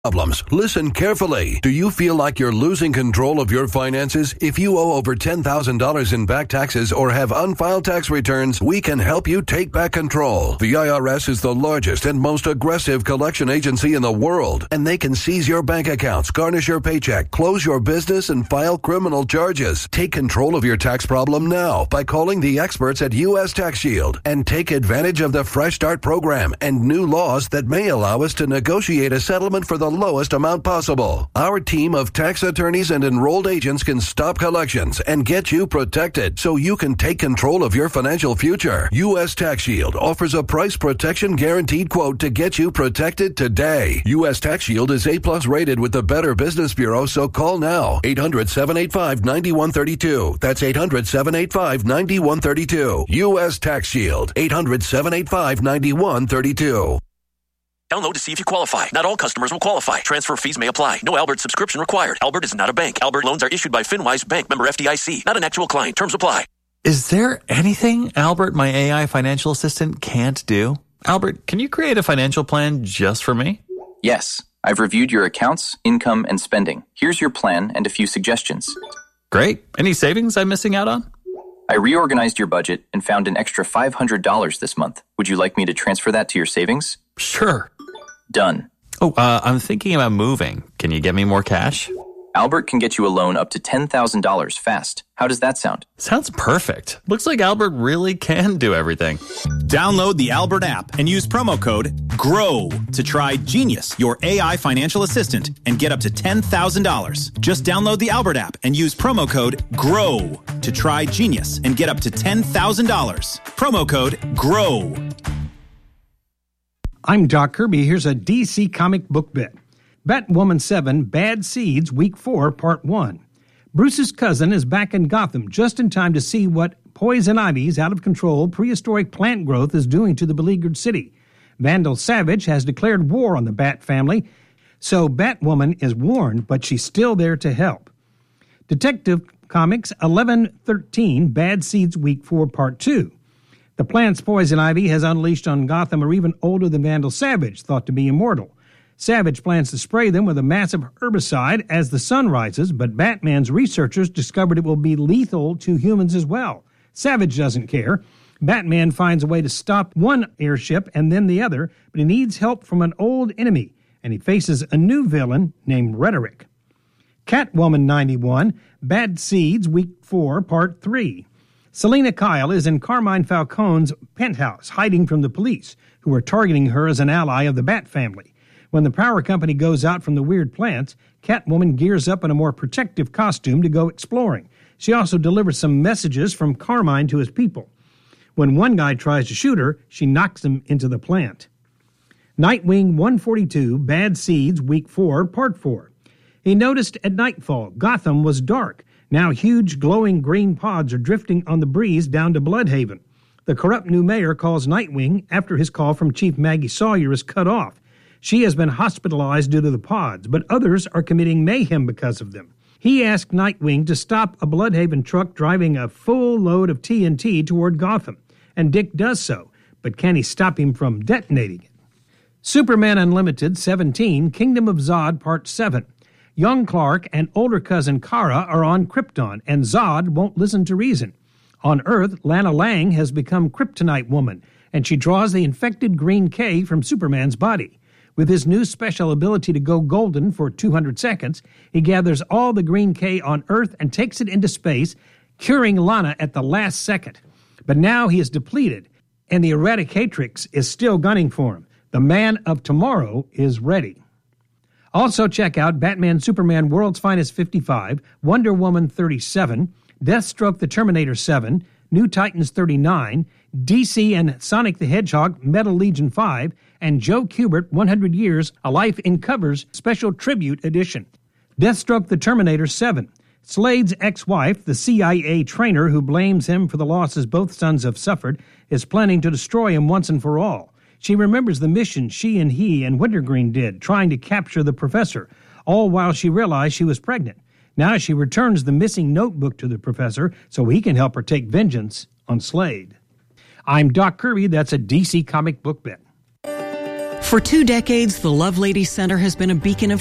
Problems. Listen carefully. Do you feel like you're losing control of your finances? If you owe over $10,000 in back taxes or have unfiled tax returns, we can help you take back control. The IRS is the largest and most aggressive collection agency in the world, and they can seize your bank accounts, garnish your paycheck, close your business, and file criminal charges. Take control of your tax problem now by calling the experts at U.S. Tax Shield and take advantage of the Fresh Start program and new laws that may allow us to negotiate a settlement for the lowest amount possible. Our team of tax attorneys and enrolled agents can stop collections and get you protected so you can take control of your financial future. U.S. Tax Shield offers a price protection guaranteed quote to get you protected today. U.S. Tax Shield is A+ rated with the Better Business Bureau, so call now. 800-785-9132. That's 800-785-9132. U.S. Tax Shield. 800-785-9132. Download to see if you qualify. Not all customers will qualify. Transfer fees may apply. No Albert subscription required. Albert is not a bank. Albert loans are issued by FinWise Bank, member FDIC. Not an actual client. Terms apply. Is there anything Albert, my AI financial assistant, can't do? Albert, can you create a financial plan just for me? Yes. I've reviewed your accounts, income, and spending. Here's your plan and a few suggestions. Great. Any savings I'm missing out on? I reorganized your budget and found an extra $500 this month. Would you like me to transfer that to your savings? Sure. Done. Oh, I'm thinking about moving. Can you get me more cash? Albert can get you a loan up to $10,000 fast. How does that sound? Sounds perfect. Looks like Albert really can do everything. Download the Albert app and use promo code GROW to try Genius, your AI financial assistant, and get up to $10,000. Just download the Albert app and use promo code GROW to try Genius and get up to $10,000. Promo code GROW. I'm Doc Kirby. Here's a DC comic book bit. Batwoman 7, Bad Seeds, Week 4, Part 1. Bruce's cousin is back in Gotham just in time to see what poison ivy's out-of-control prehistoric plant growth is doing to the beleaguered city. Vandal Savage has declared war on the Bat family, so Batwoman is warned, but she's still there to help. Detective Comics 1113, Bad Seeds, Week 4, Part 2. The plant's poison ivy has unleashed on Gotham are even older than Vandal Savage, thought to be immortal. Savage plans to spray them with a massive herbicide as the sun rises, but Batman's researchers discovered it will be lethal to humans as well. Savage doesn't care. Batman finds a way to stop one airship and then the other, but he needs help from an old enemy, and he faces a new villain named Rhetoric. Catwoman 91, Bad Seeds, Week 4, Part 3. Selena Kyle is in Carmine Falcone's penthouse, hiding from the police, who are targeting her as an ally of the Bat family. When the power company goes out from the weird plants, Catwoman gears up in a more protective costume to go exploring. She also delivers some messages from Carmine to his people. When one guy tries to shoot her, she knocks him into the plant. Nightwing 142, Bad Seeds, Week 4, Part 4. He noticed at nightfall Gotham was dark. Now huge glowing green pods are drifting on the breeze down to Bloodhaven. The corrupt new mayor calls Nightwing after his call from Chief Maggie Sawyer is cut off. She has been hospitalized due to the pods, but others are committing mayhem because of them. He asked Nightwing to stop a Bloodhaven truck driving a full load of TNT toward Gotham, and Dick does so, but can he stop him from detonating it? Superman Unlimited 17, Kingdom of Zod Part 7. Young Clark and older cousin Kara are on Krypton, and Zod won't listen to reason. On Earth, Lana Lang has become Kryptonite Woman, and she draws the infected green K from Superman's body. With his new special ability to go golden for 200 seconds, he gathers all the green K on Earth and takes it into space, curing Lana at the last second. But now he is depleted, and the Eradicatrix is still gunning for him. The Man of Tomorrow is ready. Also check out Batman Superman World's Finest 55, Wonder Woman 37, Deathstroke the Terminator 7, New Titans 39, DC and Sonic the Hedgehog Metal Legion 5, and Joe Kubert 100 Years, A Life in Covers Special Tribute Edition. Deathstroke the Terminator 7. Slade's ex-wife, the CIA trainer who blames him for the losses both sons have suffered, is planning to destroy him once and for all. She remembers the mission she and he and Wintergreen did, trying to capture the professor, all while she realized she was pregnant. Now she returns the missing notebook to the professor so he can help her take vengeance on Slade. I'm Doc Kirby. That's a DC comic book bit. For 2 decades, the Lovelady Center has been a beacon of